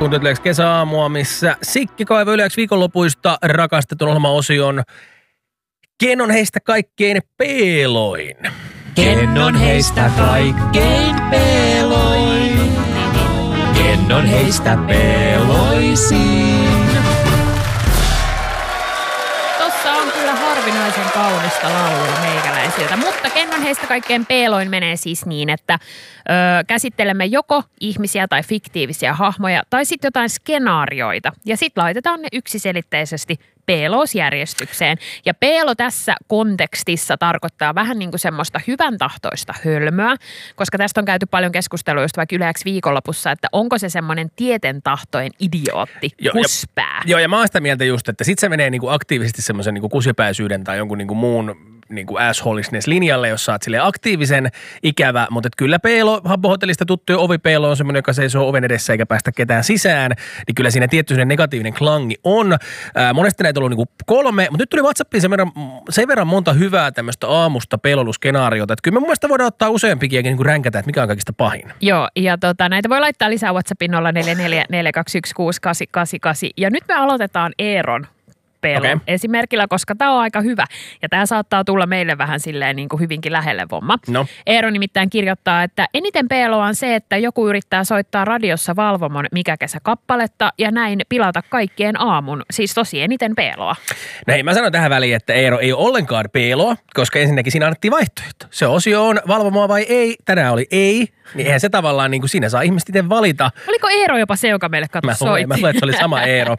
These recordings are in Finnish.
Kuuntelet Yleäks kesäaamua, missä Sikki kaivaa Yleäks viikonlopuista rakastetun ohjelmaosion Ken on heistä kaikkein peeloin? Ken on heistä kaikkein peeloin? Ken on heistä peeloisin? Tossa on kyllä harvinaisen kaunista laulua meikäläisiltä, mutta ken on heistä kaikkein peeloin menee siis niin, että käsittelemme joko ihmisiä tai fiktiivisiä hahmoja tai sitten jotain skenaarioita ja sitten laitetaan ne yksiselitteisesti peelousjärjestykseen. Ja peelo tässä kontekstissa tarkoittaa vähän niin kuin semmoista hyvän tahtoista hölmöä, koska tästä on käyty paljon keskustelua just vaikka Yleäks viikonlopussa, että onko se semmoinen tietentahtojen idiootti, kuspää. Joo, ja mä oon sitä mieltä just, että sit se menee niinku aktiivisesti semmoisen niinku kusipäisyyden tai jonkun niinku muun niinku assholisness-linjalle, jos sä oot silleen aktiivisen ikävä, mutta et kyllä peelo, Habbo-hotellista tuttu ovipeelo on semmoinen, joka seisoo oven edessä eikä päästä ketään sisään, niin kyllä siinä tietty negatiivinen klangi on. Monesti näitä on ollut niinku 3, mutta nyt tuli WhatsAppiin sen verran monta hyvää tämmöistä aamusta peloiluskenaariota, että kyllä me mun mielestä voidaan ottaa useampikin niinku ränkätä, että mikä on kaikista pahin. Joo, ja näitä voi laittaa lisää WhatsAppin 0444216888. Ja nyt me aloitetaan Eeron peelon esimerkillä, koska tämä on aika hyvä. Ja tämä saattaa tulla meille vähän silleen niin kuin hyvinkin lähelle vomma. No. Eero nimittäin kirjoittaa, että eniten peeloa on se, että joku yrittää soittaa radiossa Valvomon Mikä kesä -kappaletta ja näin pilata kaikkien aamun. Siis tosi eniten peeloa. Näin mä sanon tähän väliin, että Eero ei ole ollenkaan peeloa, koska ensinnäkin siinä annettiin vaihtoehto. Se osio on Valvomoa vai ei. Tänään oli ei. Niin eihän se tavallaan niin kuin siinä saa ihmiset itse valita. Oliko Eero jopa se, joka meille soitti? Mä luulen, että se oli sama Eero.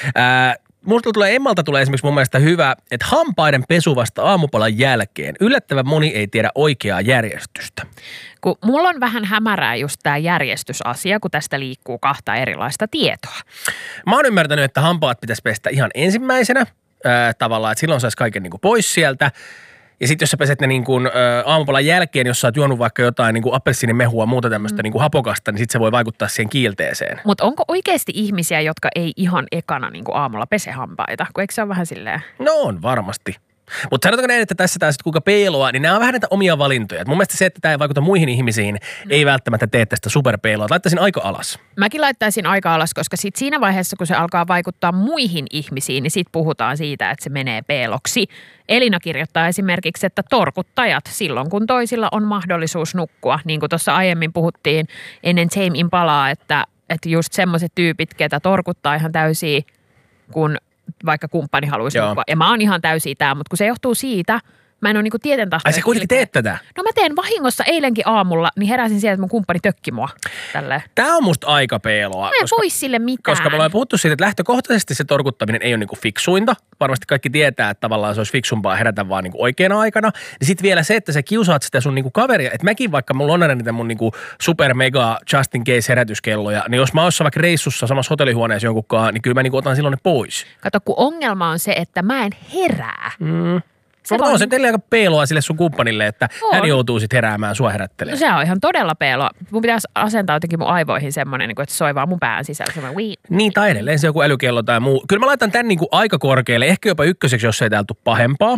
Emmalta tulee esimerkiksi mun mielestä hyvä, että hampaiden pesu vasta aamupalan jälkeen. Yllättävän moni ei tiedä oikeaa järjestystä. Kun mulla on vähän hämärää just tämä järjestysasia, kun tästä liikkuu 2 erilaista tietoa. Mä oon ymmärtänyt, että hampaat pitäisi pestä ihan ensimmäisenä tavallaan, että silloin saisi kaiken niin kuin pois sieltä. Ja sitten jos sä peset ne niin kuin aamupalan jälkeen, jos sä oot juonut vaikka jotain niin kuin appelsiinimehua, muuta tämmöistä niin kuin hapokasta, niin sitten se voi vaikuttaa siihen kiilteeseen. Mutta onko oikeasti ihmisiä, jotka ei ihan ekana niin kuin aamulla pese hampaita? Kun eikö se ole vähän silleen? No on varmasti. Mutta sanotaanko näin, että tässä taas kuinka peeloa, niin nämä on vähän näitä omia valintoja. Et mun mielestä se, että tämä ei vaikuta muihin ihmisiin, ei välttämättä tee tästä superpeeloa. Laittaisin aika alas. Mäkin laittaisin aika alas, koska sit siinä vaiheessa, kun se alkaa vaikuttaa muihin ihmisiin, niin sitten puhutaan siitä, että se menee peeloksi. Elina kirjoittaa esimerkiksi, että torkuttajat silloin, kun toisilla on mahdollisuus nukkua. Niin kuin tuossa aiemmin puhuttiin ennen Tame Impalaa, että just semmoiset tyypit, ketä torkuttaa ihan täysiä, kun vaikka kumppani haluaisi nukkua. Ja mä oon ihan täysiä tää, mutta kun se johtuu siitä, mä en ole niinku tietentahtoinen. Ai sä kuitenkin teet tätä? No mä teen vahingossa eilenkin aamulla, niin heräsin sieltä, että mun kumppani tökki mua. Tälleen. Tää on musta aika peeloa. Mä en voi sille mitään. Koska me ollaan puhuttu siitä, että lähtökohtaisesti se torkuttaminen ei ole niinku fiksuinta. Varmasti kaikki tietää, että tavallaan se olisi fiksumpaa herätä vaan niinku oikeana aikana. Ja sitten vielä se, että sä kiusaat sitä sun niinku kaveria. Että mäkin vaikka mulla on aina niitä mun niinku super mega just in case herätyskelloja, niin jos mä oon vaikka reissussa samassa hotellihuoneessa jonkunkaan, niin kyllä mä niinku otan silloin ne pois. Kato, kun ongelma on se, että mä en herää. Mutta on se teille aika peeloa sille sun kumppanille, että hän joutuu sitten heräämään sua herättelemään. No se on ihan todella peeloa. Mun pitäisi asentaa jotenkin mun aivoihin semmoinen, että se soi vaan mun pään sisällä. Niin, tai edelleen se joku älykello tai muu. Kyllä mä laitan tän niinku aika korkealle, ehkä jopa ykköseksi, jos ei täältä tule pahempaa.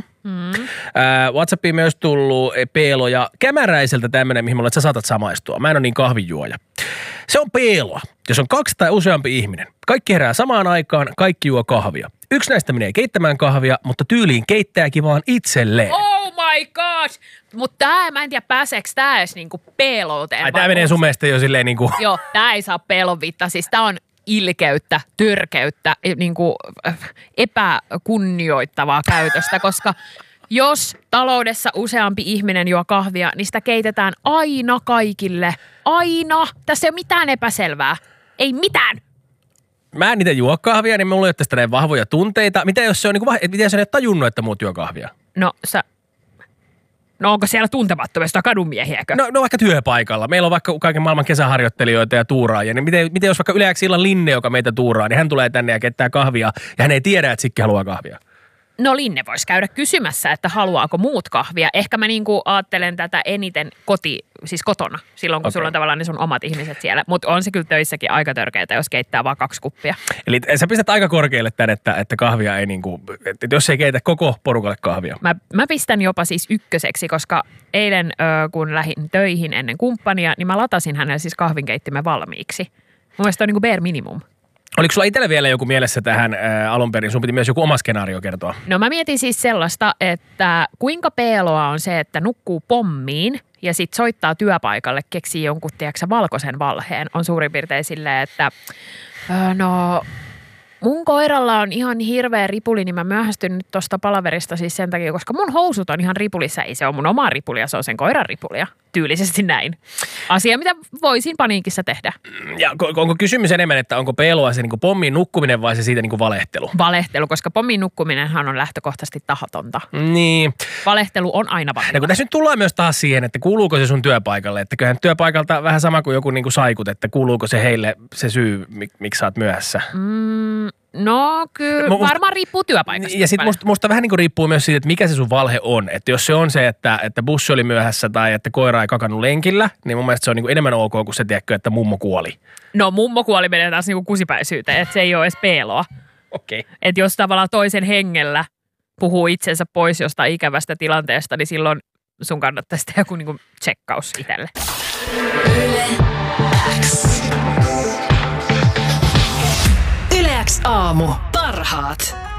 WhatsAppiin myös tullut peeloja kämäräiseltä tämmöinen, mihin mulle, että sä saatat samaistua. Mä en ole niin kahvinjuoja. Se on peeloa, jos on 2 tai useampi ihminen. Kaikki herää samaan aikaan, kaikki juo kahvia. Yksi näistä menee keittämään kahvia, mutta tyyliin keittääkin vaan itselleen. Oh my gosh! Mutta mä en tiedä pääseekö tää edes niinku peelouteen. Ai tää menee sun mielestä jo silleen niinku... Joo, tää ei saa peelon viittaa. Siis tää on ilkeyttä, törkeyttä, niinku epäkunnioittavaa käytöstä, koska jos taloudessa useampi ihminen juo kahvia, niin sitä keitetään aina kaikille. Aina. Tässä ei ole mitään epäselvää. Ei mitään. Mä en niitä juo kahvia, niin mulla ei ole tästä näin vahvoja tunteita. Mitä jos se on miten jos ei ole tajunnut, että muut juo kahvia? No onko siellä tuntemattomista kadunmiehiäkö? No vaikka työpaikalla. Meillä on vaikka kaiken maailman kesäharjoittelijoita ja tuuraajia. Niin miten jos vaikka Yleäks illan Linne, joka meitä tuuraa, niin hän tulee tänne ja keittää kahvia ja hän ei tiedä, että Sikki haluaa kahvia. No Linne voisi käydä kysymässä, että haluaako muut kahvia. Ehkä mä niinku ajattelen tätä eniten kotona, silloin kun sulla on tavallaan ne sun omat ihmiset siellä. Mutta on se kyllä töissäkin aika törkeätä, jos keittää vaan 2 kuppia. Eli sä pistät aika korkealle tän, että kahvia ei niinku, että jos ei keitä koko porukalle kahvia. Mä pistän jopa siis ykköseksi, koska eilen kun lähdin töihin ennen kumppania, niin mä latasin hänelle siis kahvinkeittimen valmiiksi. mielestä on niin kuin bare minimum. Oliko sulla itsellä vielä joku mielessä tähän alun perin? Sun piti myös joku oma skenaario kertoa. No mä mietin siis sellaista, että kuinka peeloa on se, että nukkuu pommiin ja sit soittaa työpaikalle, keksii jonkun, tiedätkö, valkoisen valheen. On suurin piirtein silleen, että no mun koiralla on ihan hirveä ripuli, niin mä myöhästyn nyt tosta palaverista siis sen takia, koska mun housut on ihan ripulissa. Ei se ole mun oma ripulia, se on sen koiran ripulia. Tyylisesti näin. Asia, mitä voisin paniikissa tehdä. Ja onko kysymys enemmän, että onko peloa se niin kuin pommiin nukkuminen vai se siitä niin kuin valehtelu? Valehtelu, koska pommiin nukkuminenhan on lähtökohtaisesti tahatonta. Niin. Valehtelu on aina vahinko. No kun tässä nyt tullaan myös taas siihen, että kuuluuko se sun työpaikalle. Että kyllähän työpaikalta vähän sama kuin joku niin kuin saikut, että kuuluuko se heille se syy, miksi sä oot myöhässä. No kyllä, varmaan riippuu työpaikasta. Ja sitten musta vähän niin kuin riippuu myös siitä, että mikä se sun valhe on. Että jos se on se, että bussi oli myöhässä tai että koira ei kakannut lenkillä, niin mun mielestä se on niin kuin enemmän ok kuin se, tiedätkö, että mummo kuoli. No mummo kuoli menee taas niin kuin kusipäisyyteen, että se ei ole edes peloa. Okei. Okay. Että jos tavallaan toisen hengellä puhuu itsensä pois jostain ikävästä tilanteesta, niin silloin sun kannattaisi tehdä joku niin kuin tsekkaus itselle. Yle X aamu. Parhaat.